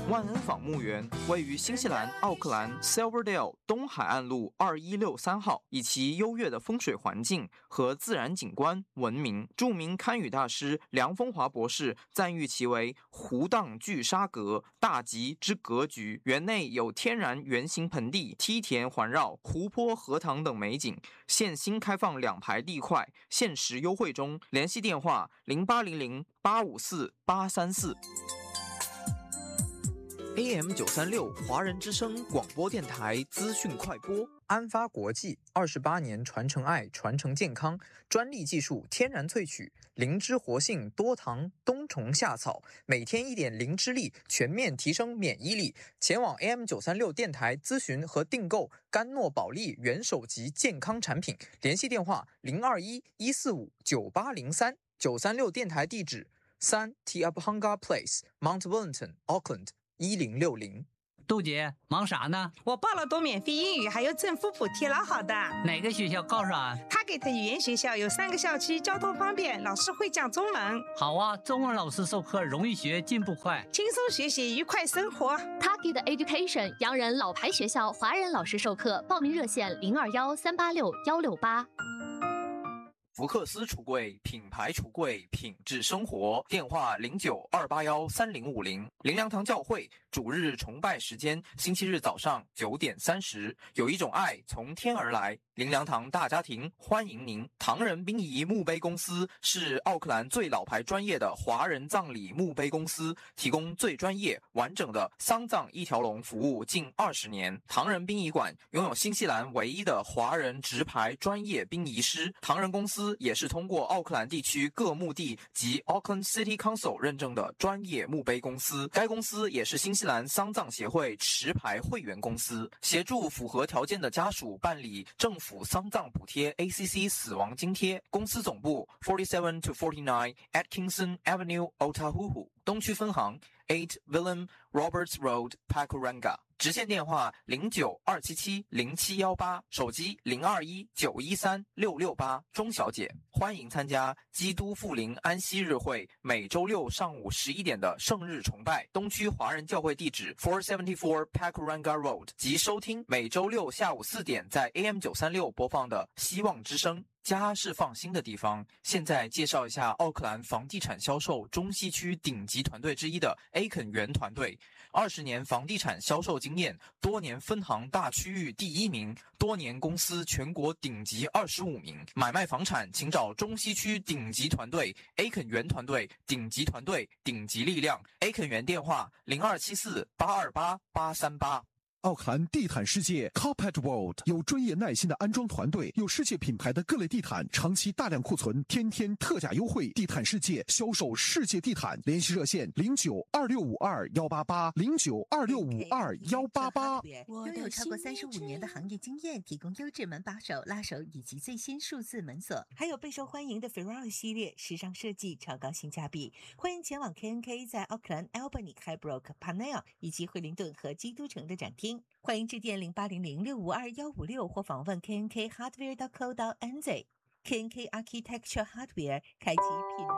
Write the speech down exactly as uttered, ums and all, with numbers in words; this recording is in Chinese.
万恩坊墓园位于新西兰奥克兰 Silverdale 东海岸路二一六三号，以其优越的风水环境和自然景观闻名。著名堪舆大师梁风华博士赞誉其为湖荡聚沙阁，大吉之格局。园内有天然圆形盆地、梯田环绕、湖泊、荷塘等美景。现新开放两排地块，限时优惠中。联系电话零八零零八五四八三四。A M 九三六华人之声广播电台资讯快播。安发国际二十八年传承爱，传承健康，专利技术，天然萃取，灵芝活性，多糖，冬虫夏草，每天一点灵芝力，全面提升免疫力。前往 A M 九三六电台咨询和订购甘诺宝利元首级健康产品，联系电话零二一一四五九八零三。九三六电台地址三 Tiabhanga Place Mount Wellington Auckland一零六零。 杜姐忙啥呢？ 我报了多免费英语，还有政府补贴，老好的。 哪个学校告诉啊 Target 语言学校有三个校区，交通方便，老师会讲中文。 好啊，中文老师授课容易学，进步快， 轻松学习，愉快生活。 Target Education 洋人老牌学校，华人老师授课，报名热线零二幺三八六幺六八。 福克斯橱柜，品牌橱柜，品质生活。电话零九二八幺三零五零。灵粮堂教会主日崇拜时间：星期日早上九点三十。有一种爱从天而来，灵粮堂大家庭欢迎您。唐人殡仪墓碑公司是奥克兰最老牌专业的华人葬礼墓碑公司，提供最专业完整的丧葬一条龙服务近二十年。唐人殡仪馆拥有新西兰唯一的华人直牌专业殡仪师。唐人公司也是通过奥克兰地区各墓地及 Auckland City Council 认证的专业墓碑公司。该公司也是新西兰丧葬协会持牌会员公司，协助符合条件的家属办理政府丧葬补贴 A C C 死亡津贴。公司总部 forty-seven to forty-nine Atkinson Avenue Otahuhu， 东区分行 eight Willem Roberts Road Pakuranga。直线电话零九二七七零七一八，手机零二一九一三六六八。钟小姐，欢迎参加基督复临安息日会每周六上午十一点的圣日崇拜。东区华人教会地址 four seventy-four Pakuranga Road， 及收听每周六下午四点在 A M 九三六播放的希望之声。家是放心的地方。现在介绍一下奥克兰房地产销售中西区顶级团队之一的 A 肯园团队，二十年房地产销售经验，多年分行大区域第一名，多年公司全国顶级二十五名。买卖房产请找中西区顶级团队 A 肯园团队，顶级团队，顶级力量。A 肯园电话零二七四八二八八三八。 奥克兰地毯世界 Carpet World 有专业耐心的安装团队，有世界品牌的各类地毯，长期大量库存，天天特价优惠。地毯世界销售世界地毯，联系热线零九二六五二幺八八零九二六五二幺八八。 拥有超过三十五年的行业经验，提供优质门把手、拉手以及最新数字门锁，还有备受欢迎的 Ferrari 系列，时尚设计，超高性价比。欢迎前往 K N K 在奥克兰、Albany、Highbrook、Parnell 以及惠灵顿和基督城的展厅。欢迎致电零八零零六五二幺五六或访问 K N K Hardware dot co dot N Z。K N K Architecture Hardware 开启品。